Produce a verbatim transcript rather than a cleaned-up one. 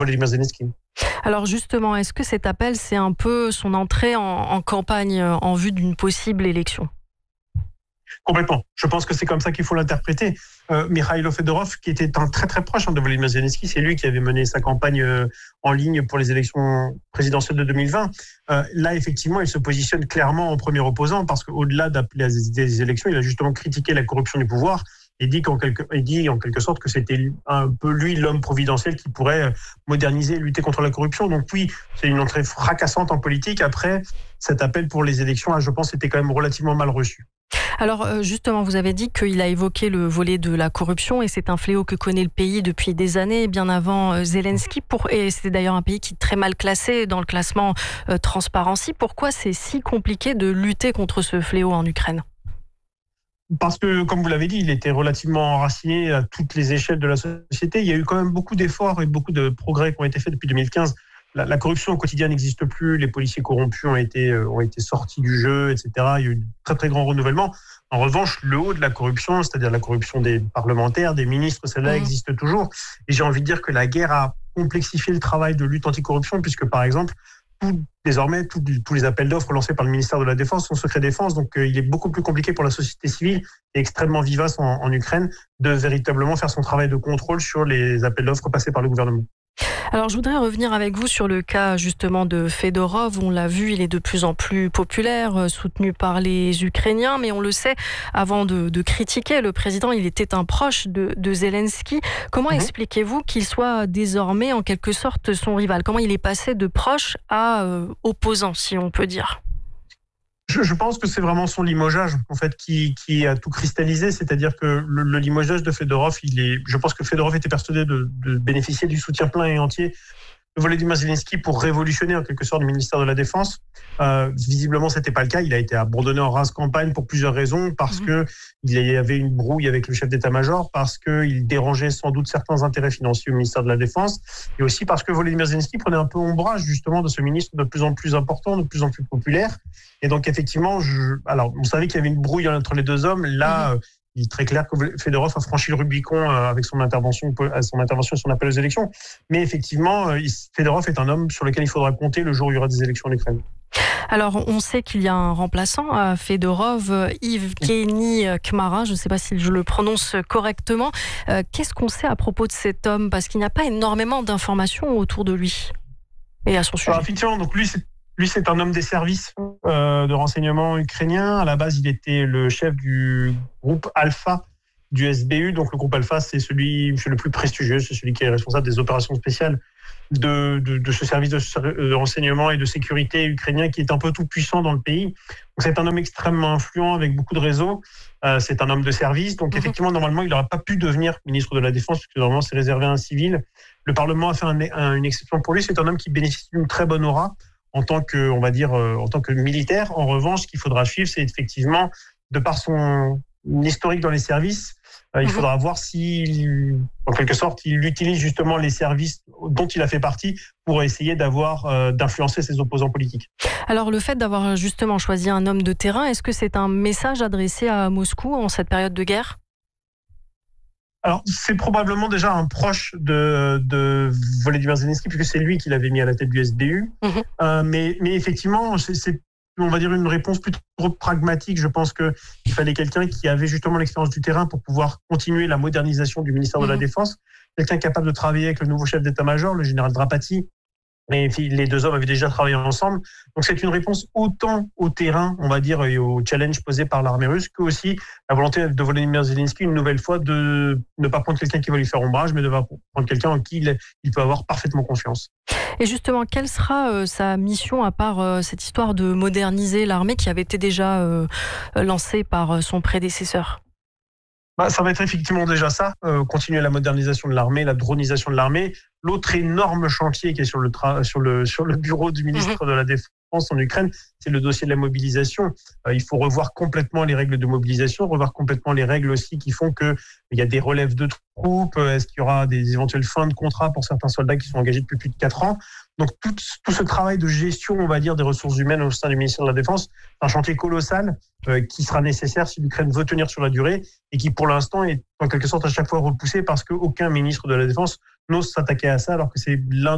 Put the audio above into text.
Volodymyr Zelensky. Alors justement, est-ce que cet appel, c'est un peu son entrée en, en campagne en vue d'une possible élection ? Complètement. Je pense que c'est comme ça qu'il faut l'interpréter. Euh, Mikhailo Fedorov, qui était un très très proche hein, de Volodymyr Zelensky, c'est lui qui avait mené sa campagne euh, en ligne pour les élections présidentielles de deux mille vingt. Euh, là, effectivement, il se positionne clairement en premier opposant parce qu'au-delà d'appeler à des élections, il a justement critiqué la corruption du pouvoir et dit, qu'en quelque, et dit en quelque sorte que c'était un peu lui l'homme providentiel qui pourrait moderniser et lutter contre la corruption. Donc oui, c'est une entrée fracassante en politique. Après, cet appel pour les élections, je pense, était quand même relativement mal reçu. Alors justement, vous avez dit qu'il a évoqué le volet de la corruption et c'est un fléau que connaît le pays depuis des années, bien avant Zelensky. Pour, et c'est d'ailleurs un pays qui est très mal classé dans le classement euh, Transparency. Pourquoi c'est si compliqué de lutter contre ce fléau en Ukraine ? Parce que, comme vous l'avez dit, il était relativement enraciné à toutes les échelles de la société. Il y a eu quand même beaucoup d'efforts et beaucoup de progrès qui ont été faits depuis deux mille quinze. La, la corruption au quotidien n'existe plus, les policiers corrompus ont été, euh, ont été sortis du jeu, et cetera. Il y a eu un très très grand renouvellement. En revanche, le haut de la corruption, c'est-à-dire la corruption des parlementaires, des ministres, celle-là mmh. existe toujours. Et j'ai envie de dire que la guerre a complexifié le travail de lutte anticorruption, puisque par exemple, tout, désormais, tout, tous les appels d'offres lancés par le ministère de la Défense sont secret défense. Donc euh, il est beaucoup plus compliqué pour la société civile et extrêmement vivace en, en Ukraine de véritablement faire son travail de contrôle sur les appels d'offres passés par le gouvernement. Alors je voudrais revenir avec vous sur le cas justement de Fedorov. On l'a vu, il est de plus en plus populaire, soutenu par les Ukrainiens, mais on le sait, avant de, de critiquer le président, il était un proche de, de Zelensky. Comment mmh. expliquez-vous qu'il soit désormais en quelque sorte son rival ? Comment il est passé de proche à euh, opposant, si on peut dire ? Je, je pense que c'est vraiment son limogeage en fait qui, qui a tout cristallisé, c'est-à-dire que le, le limogeage de Fedorov, il est, je pense que Fedorov était persuadé de, de bénéficier du soutien plein et entier de Volodymyr Zelensky pour révolutionner en quelque sorte le ministère de la Défense. Euh, visiblement, c'était pas le cas. Il a été abandonné en rase campagne pour plusieurs raisons, parce mmh. que il y avait une brouille avec le chef d'état-major, parce que il dérangeait sans doute certains intérêts financiers au ministère de la Défense, et aussi parce que Volodymyr Zelensky prenait un peu ombrage justement de ce ministre de plus en plus important, de plus en plus populaire. Et donc effectivement, je, alors on savait qu'il y avait une brouille entre les deux hommes. Là. Mmh. Il est très clair que Fedorov a franchi le Rubicon avec son intervention, son intervention et son appel aux élections. Mais effectivement, Fedorov est un homme sur lequel il faudra compter le jour où il y aura des élections en Ukraine. Alors, on sait qu'il y a un remplaçant à Fedorov, Evgeny Kmara, je ne sais pas si je le prononce correctement. Qu'est-ce qu'on sait à propos de cet homme ? Parce qu'il n'y a pas énormément d'informations autour de lui et à son sujet. Alors, effectivement, donc lui, c'est Lui, c'est un homme des services euh, de renseignement ukrainien. À la base, il était le chef du groupe Alpha du S B U. Donc, le groupe Alpha, c'est celui c'est le plus prestigieux, c'est celui qui est responsable des opérations spéciales de, de, de ce service de, de renseignement et de sécurité ukrainien qui est un peu tout puissant dans le pays. Donc, c'est un homme extrêmement influent avec beaucoup de réseaux. Euh, c'est un homme de service. Donc, effectivement, normalement, il n'aurait pas pu devenir ministre de la Défense parce que normalement, c'est réservé à un civil. Le Parlement a fait un, un, une exception pour lui. C'est un homme qui bénéficie d'une très bonne aura en tant que, on va dire, euh, en tant que militaire. En revanche, ce qu'il faudra suivre, c'est effectivement, de par son historique dans les services, euh, il mmh. faudra voir si, en quelque sorte, il utilise justement les services dont il a fait partie pour essayer d'avoir, euh, d'influencer ses opposants politiques. Alors, le fait d'avoir justement choisi un homme de terrain, est-ce que c'est un message adressé à Moscou en cette période de guerre ? Alors, c'est probablement déjà un proche de, de Volodymyr Zelensky, puisque c'est lui qui l'avait mis à la tête du S B U. Mmh. Euh, mais, mais effectivement, c'est, c'est, on va dire, une réponse plutôt pragmatique. Je pense qu'il fallait quelqu'un qui avait justement l'expérience du terrain pour pouvoir continuer la modernisation du ministère mmh. de la Défense. Quelqu'un capable de travailler avec le nouveau chef d'état-major, le général Drapati. Et les deux hommes avaient déjà travaillé ensemble. Donc, c'est une réponse autant au terrain, on va dire, et au challenge posé par l'armée russe, que aussi la volonté de Volodymyr Zelensky, une nouvelle fois, de ne pas prendre quelqu'un qui va lui faire ombrage, mais de prendre quelqu'un en qui il, il peut avoir parfaitement confiance. Et justement, quelle sera euh, sa mission, à part euh, cette histoire de moderniser l'armée qui avait été déjà euh, lancée par euh, son prédécesseur ? Bah, ça va être effectivement déjà ça, euh, continuer la modernisation de l'armée, la dronisation de l'armée. L'autre énorme chantier qui est sur le, tra- sur le, sur le bureau du ministre mmh. de la Défense en Ukraine, c'est le dossier de la mobilisation. Euh, il faut revoir complètement les règles de mobilisation, revoir complètement les règles aussi qui font qu'il y a des relèves de troupes, est-ce qu'il y aura des éventuelles fins de contrat pour certains soldats qui sont engagés depuis plus de quatre ans. Donc tout, tout ce travail de gestion, on va dire, des ressources humaines au sein du ministère de la Défense, c'est un chantier colossal euh, qui sera nécessaire si l'Ukraine veut tenir sur la durée et qui pour l'instant est en quelque sorte à chaque fois repoussé parce qu'aucun ministre de la Défense n'ose s'attaquer à ça alors que c'est l'un